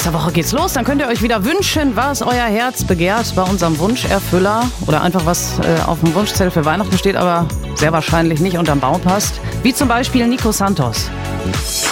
nächster Woche geht's los. Dann könnt ihr euch wieder wünschen, was euer Herz begehrt bei unserem Wunscherfüller. Oder einfach was auf dem Wunschzettel für Weihnachten steht, aber sehr wahrscheinlich nicht unterm Baum passt. Wie zum Beispiel Nico Santos.